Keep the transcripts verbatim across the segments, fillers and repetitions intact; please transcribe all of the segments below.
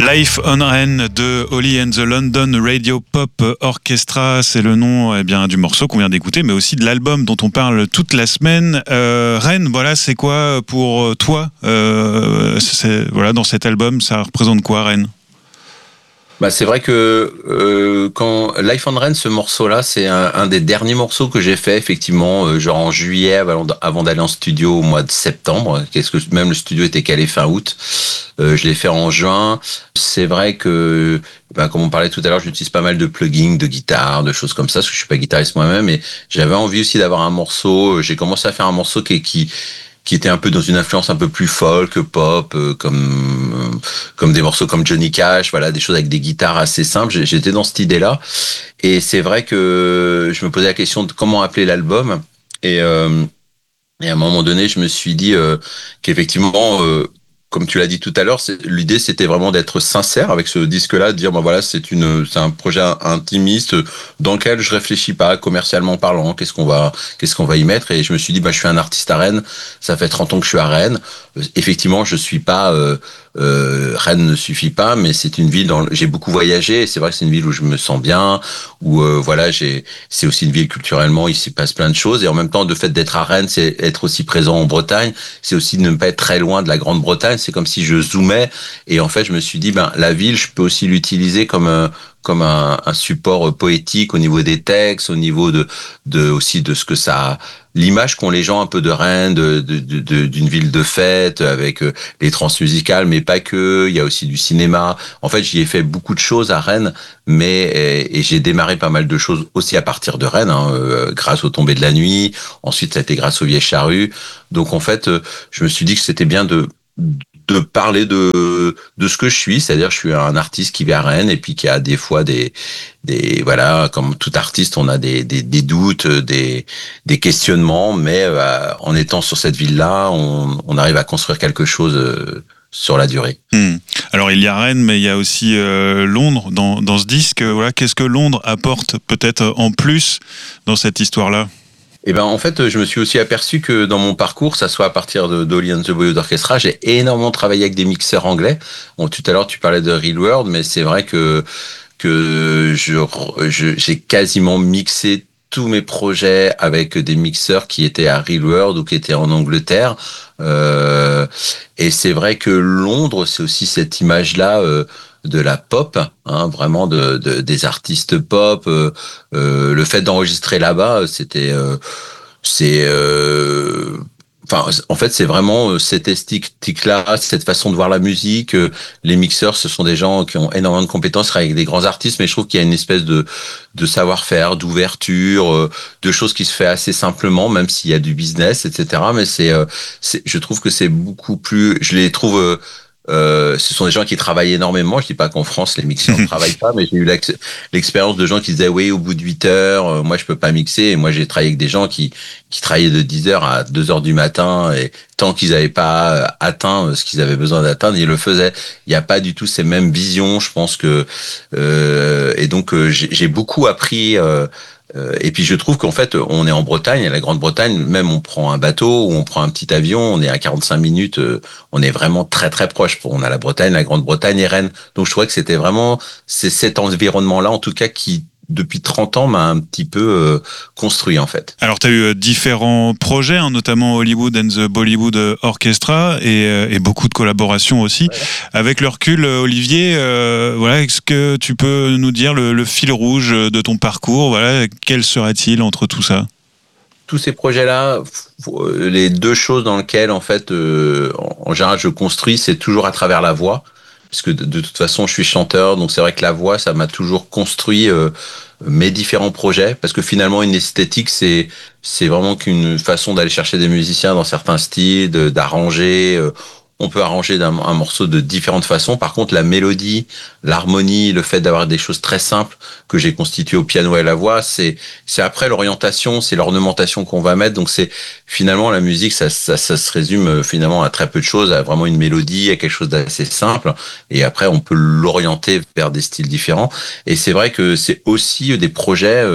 Life on Rennes de Holly and the London Radio Pop Orchestra, c'est le nom eh bien, du morceau qu'on vient d'écouter, mais aussi de l'album dont on parle toute la semaine. Euh, Rennes, voilà, c'est quoi pour toi euh, c'est, voilà, dans cet album, ça représente quoi Rennes ? Bah c'est vrai que euh, quand Life on Rennes, ce morceau-là, c'est un, un des derniers morceaux que j'ai fait effectivement, euh, genre en juillet avant, avant d'aller en studio au mois de septembre. Qu'est-ce que même le studio était calé fin août. Euh, je l'ai fait en juin. C'est vrai que, bah, comme on parlait tout à l'heure, j'utilise pas mal de plugins, de guitare, de choses comme ça, parce que je suis pas guitariste moi-même. Et j'avais envie aussi d'avoir un morceau. J'ai commencé à faire un morceau qui qui qui était un peu dans une influence un peu plus folk, pop, euh, comme euh, comme des morceaux comme Johnny Cash, voilà, des choses avec des guitares assez simples. J'étais dans cette idée-là, et c'est vrai que je me posais la question de comment appeler l'album, et euh, et à un moment donné, je me suis dit euh, qu'effectivement, euh, comme tu l'as dit tout à l'heure, c'est, l'idée c'était vraiment d'être sincère avec ce disque-là, de dire ben voilà, c'est une, c'est un projet intimiste dans lequel je réfléchis pas commercialement parlant, qu'est-ce qu'on va, qu'est-ce qu'on va y mettre. Et je me suis dit ben je suis un artiste à Rennes, ça fait trente ans que je suis à Rennes. Effectivement, je suis pas euh, euh, Rennes ne suffit pas, mais c'est une ville dans, j'ai beaucoup voyagé. Et c'est vrai que c'est une ville où je me sens bien, où euh, voilà, j'ai, c'est aussi une ville culturellement, il s'y passe plein de choses. Et en même temps, le fait d'être à Rennes, c'est être aussi présent en Bretagne, c'est aussi de ne pas être très loin de la Grande-Bretagne. C'est comme si je zoomais, et en fait je me suis dit ben la ville je peux aussi l'utiliser comme un comme un, un support poétique au niveau des textes, au niveau de de aussi de ce que ça, l'image qu'ont les gens un peu de Rennes, de, de, de d'une ville de fête avec les transmusicales, mais pas que. Il y a aussi du cinéma. En fait, j'y ai fait beaucoup de choses à Rennes, mais et, et j'ai démarré pas mal de choses aussi à partir de Rennes, hein, euh, grâce aux Tombées de la Nuit. Ensuite, ça a été grâce aux Vieilles Charrues. Donc en fait, je me suis dit que c'était bien de de parler de de ce que je suis, c'est-à-dire je suis un artiste qui vit à Rennes et puis qui a des fois des des voilà, comme tout artiste, on a des des, des doutes, des des questionnements, mais euh, en étant sur cette ville-là, on on arrive à construire quelque chose euh, sur la durée. Mmh. Alors il y a Rennes, mais il y a aussi euh, Londres dans dans ce disque. Voilà, qu'est-ce que Londres apporte peut-être en plus dans cette histoire-là ? Eh ben en fait, je me suis aussi aperçu que dans mon parcours, ça soit à partir de Holly and the Bollywood Orchestra, j'ai énormément travaillé avec des mixeurs anglais. Bon, tout à l'heure, tu parlais de Real World, mais c'est vrai que que je, je j'ai quasiment mixé tous mes projets avec des mixeurs qui étaient à Real World ou qui étaient en Angleterre. Euh, et c'est vrai que Londres, c'est aussi cette image-là. Euh, de la pop, hein, vraiment de, de des artistes pop. Euh, euh, le fait d'enregistrer là-bas, c'était, euh, c'est, euh, enfin, en fait, c'est vraiment cette esthétique-là, cette façon de voir la musique. Les mixeurs, ce sont des gens qui ont énormément de compétences avec des grands artistes, mais je trouve qu'il y a une espèce de de savoir-faire, d'ouverture, de choses qui se fait assez simplement, même s'il y a du business, et cetera. Mais c'est, c'est, je trouve que c'est beaucoup plus, je les trouve Euh, ce sont des gens qui travaillent énormément. Je dis pas qu'en France les mixeurs ne travaillent pas, mais j'ai eu l'expérience de gens qui disaient oui, au bout de huit heures, euh, moi je peux pas mixer. Et moi j'ai travaillé avec des gens qui qui travaillaient de dix heures à deux heures du matin, et tant qu'ils n'avaient pas atteint ce qu'ils avaient besoin d'atteindre, ils le faisaient. Il n'y a pas du tout ces mêmes visions. Je pense que euh, et donc euh, j'ai, j'ai beaucoup appris. Euh, Euh, et puis je trouve qu'en fait, on est en Bretagne, à la Grande-Bretagne, même on prend un bateau ou on prend un petit avion, on est à quarante-cinq minutes, euh, on est vraiment très très proche. On a la Bretagne, la Grande-Bretagne et Rennes. Donc je trouvais que c'était vraiment, c'est cet environnement-là en tout cas qui, depuis trente ans, m'a un petit peu euh, construit en fait. Alors tu as eu euh, différents projets, hein, notamment Hollywood and the Bollywood Orchestra, et, euh, et beaucoup de collaborations aussi. Ouais. Avec le recul, Olivier, euh, voilà, est-ce que tu peux nous dire le, le fil rouge de ton parcours, voilà, quel serait-il entre tout ça ? Tous ces projets-là, les deux choses dans lesquelles en fait, euh, en général, je construis, c'est toujours à travers la voix. Parce que de, de toute façon, je suis chanteur, donc c'est vrai que la voix, ça m'a toujours construit euh, mes différents projets. Parce que finalement, une esthétique, c'est c'est vraiment qu'une façon d'aller chercher des musiciens dans certains styles, de, d'arranger. Euh, on peut arranger un, un morceau de différentes façons. Par contre, la mélodie, l'harmonie, le fait d'avoir des choses très simples que j'ai constituées au piano et à la voix, c'est c'est après l'orientation, c'est l'ornementation qu'on va mettre. Donc c'est finalement la musique, ça, ça ça se résume finalement à très peu de choses, à vraiment une mélodie, à quelque chose d'assez simple. Et après, on peut l'orienter vers des styles différents. Et c'est vrai que c'est aussi des projets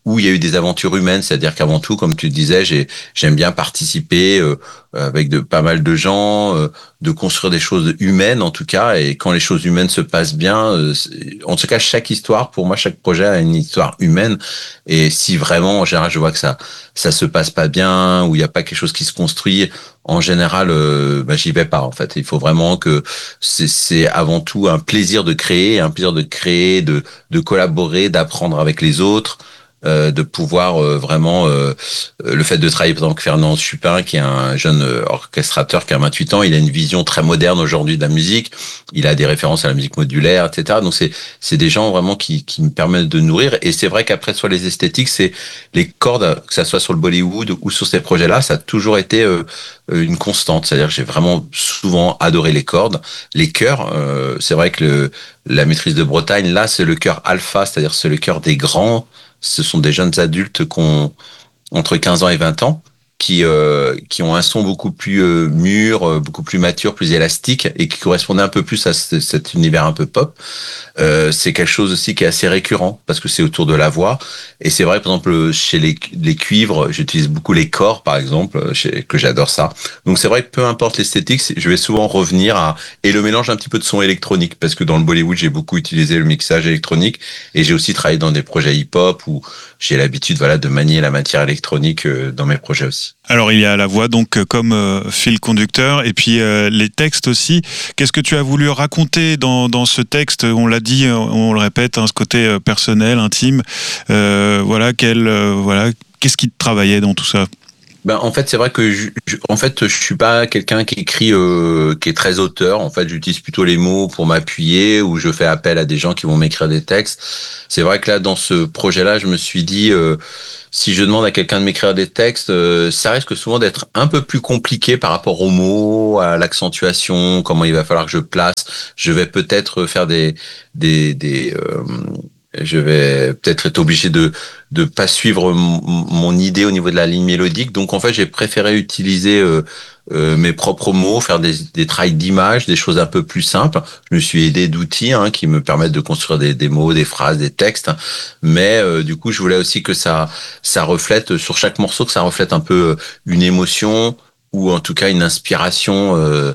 où il y a eu des aventures humaines, c'est-à-dire qu'avant tout, comme tu disais, j'ai, j'aime bien participer euh, avec de pas mal de gens, euh, de construire des choses humaines en tout cas, et quand les choses humaines se passent bien, euh, en tout cas chaque histoire, pour moi, chaque projet a une histoire humaine, et si vraiment, en général, je vois que ça ça se passe pas bien, ou il y a pas quelque chose qui se construit, en général, euh, bah, j'y vais pas en fait. Il faut vraiment que c'est, c'est avant tout un plaisir de créer, un plaisir de créer, de de collaborer, d'apprendre avec les autres, euh, de pouvoir euh, vraiment euh, le fait de travailler par exemple avec Fernand Chupin, qui est un jeune euh, orchestrateur qui a vingt-huit ans, il a une vision très moderne aujourd'hui de la musique, il a des références à la musique modulaire, et cetera. Donc c'est c'est des gens vraiment qui qui me permettent de nourrir. Et c'est vrai qu'après, soit les esthétiques, c'est les cordes, que ça soit sur le Bollywood ou sur ces projets-là, ça a toujours été euh, une constante. C'est-à-dire que j'ai vraiment souvent adoré les cordes, les chœurs. Euh, c'est vrai que le, la maîtrise de Bretagne, là, c'est le chœur alpha, c'est-à-dire c'est le chœur des grands. Ce sont des jeunes adultes qui ont entre quinze ans et vingt ans, qui euh, qui ont un son beaucoup plus euh, mûr, euh, beaucoup plus mature, plus élastique, et qui correspondait un peu plus à ce, cet univers un peu pop. Euh, c'est quelque chose aussi qui est assez récurrent, parce que c'est autour de la voix. Et c'est vrai, par exemple, chez les, les cuivres, j'utilise beaucoup les corps, par exemple, chez, que j'adore ça. Donc c'est vrai que peu importe l'esthétique, je vais souvent revenir à... Et le mélange un petit peu de son électronique, parce que dans le Bollywood, j'ai beaucoup utilisé le mixage électronique, et j'ai aussi travaillé dans des projets hip-hop, où j'ai l'habitude voilà, de manier la matière électronique dans mes projets aussi. Alors il y a la voix donc comme euh, fil conducteur, et puis euh, les textes aussi. Qu'est-ce que tu as voulu raconter dans, dans ce texte? On l'a dit, on le répète, hein, ce côté euh, personnel, intime. Euh, voilà, quel, euh, voilà, qu'est-ce qui te travaillait dans tout ça? Ben en fait c'est vrai que je, je, en fait je suis pas quelqu'un qui écrit euh, qui est très auteur. En fait j'utilise plutôt les mots pour m'appuyer, ou je fais appel à des gens qui vont m'écrire des textes. C'est vrai que là dans ce projet-là je me suis dit euh, si je demande à quelqu'un de m'écrire des textes, euh, ça risque souvent d'être un peu plus compliqué par rapport aux mots, à l'accentuation, comment il va falloir que je place. Je vais peut-être faire des des des euh, je vais peut-être être obligé de de pas suivre m- mon idée au niveau de la ligne mélodique. Donc en fait, j'ai préféré utiliser euh, euh, mes propres mots, faire des des trails d'images, des choses un peu plus simples. Je me suis aidé d'outils hein, qui me permettent de construire des des mots, des phrases, des textes. Mais euh, du coup, je voulais aussi que ça ça reflète sur chaque morceau, que ça reflète un peu une émotion, ou en tout cas une inspiration euh,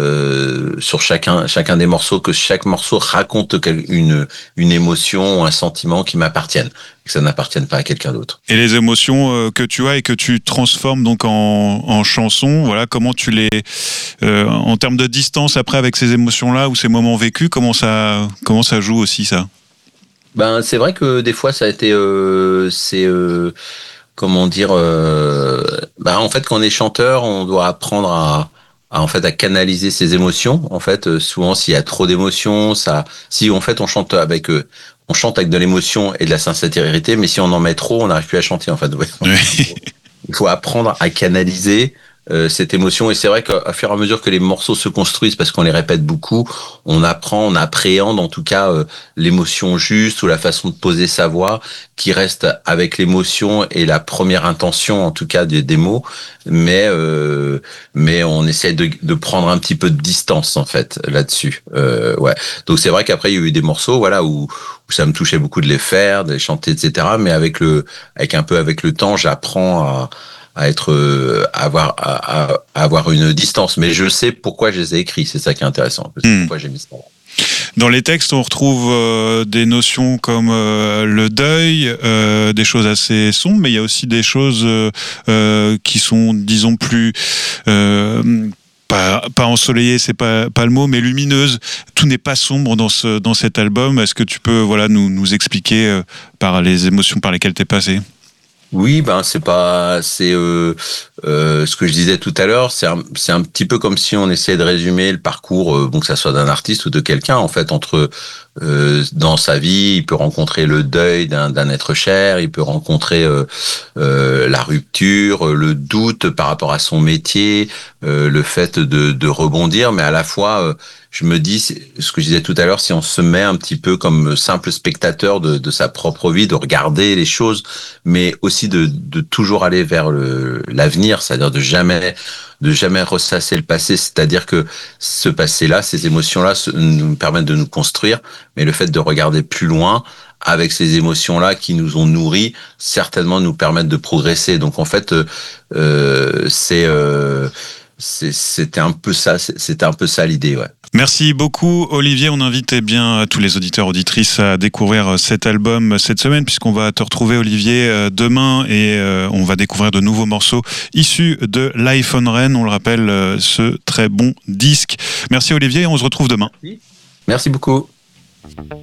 euh, sur chacun chacun des morceaux, que chaque morceau raconte une une émotion, un sentiment qui m'appartiennent, que ça n'appartienne pas à quelqu'un d'autre. Et les émotions euh, que tu as et que tu transformes donc en, en chansons, voilà, comment tu les euh, en termes de distance après avec ces émotions-là ou ces moments vécus, comment ça comment ça joue aussi ça? Ben c'est vrai que des fois ça a été euh, c'est euh, comment dire euh, bah en fait quand on est chanteur on doit apprendre à, à en fait à canaliser ses émotions. En fait euh, souvent s'il y a trop d'émotions, ça si en fait on chante avec euh, on chante avec de l'émotion et de la sincérité, mais si on en met trop on n'arrive plus à chanter en fait. Ouais. Oui. Il faut apprendre à canaliser euh, cette émotion, et c'est vrai qu'à fur et à mesure que les morceaux se construisent, parce qu'on les répète beaucoup, on apprend, on appréhende en tout cas euh, l'émotion juste, ou la façon de poser sa voix qui reste avec l'émotion et la première intention en tout cas des, des mots, mais euh, mais on essaie de, de prendre un petit peu de distance en fait là-dessus. Euh, ouais. Donc c'est vrai qu'après il y a eu des morceaux voilà où où ça me touchait beaucoup de les faire, de les chanter, et cetera. Mais avec le avec un peu avec le temps, j'apprends à à être à avoir à, à avoir une distance, mais je sais pourquoi je les ai écrits, c'est ça qui est intéressant, je sais Hmm. pourquoi j'ai mis ça. Dans les textes, on retrouve euh, des notions comme euh, le deuil, euh, des choses assez sombres, mais il y a aussi des choses euh, euh, qui sont, disons, plus euh, pas, pas ensoleillées, c'est pas pas le mot, mais lumineuses. Tout n'est pas sombre dans ce dans cet album. Est-ce que tu peux voilà nous nous expliquer euh, par les émotions par lesquelles t'es passé? Oui, ben c'est pas, c'est euh, euh, ce que je disais tout à l'heure. C'est un, c'est un petit peu comme si on essayait de résumer le parcours, euh, bon que ça soit d'un artiste ou de quelqu'un. En fait, entre euh, dans sa vie, il peut rencontrer le deuil d'un, d'un être cher, il peut rencontrer euh, euh, la rupture, le doute par rapport à son métier, euh, le fait de, de rebondir, mais à la fois. Euh, je me dis, ce que je disais tout à l'heure, si on se met un petit peu comme simple spectateur de, de sa propre vie, de regarder les choses, mais aussi de, de toujours aller vers le, l'avenir, c'est-à-dire de jamais de jamais ressasser le passé, c'est-à-dire que ce passé-là, ces émotions-là nous permettent de nous construire, mais le fait de regarder plus loin avec ces émotions-là qui nous ont nourris, certainement nous permettent de progresser. Donc en fait, euh, c'est euh, c'était un peu ça, c'était un peu ça l'idée, ouais. Merci beaucoup Olivier, on invite eh bien tous les auditeurs auditrices à découvrir cet album cette semaine puisqu'on va te retrouver Olivier demain et on va découvrir de nouveaux morceaux issus de Life on Rennes, on le rappelle, ce très bon disque. Merci Olivier, on se retrouve demain. Merci beaucoup.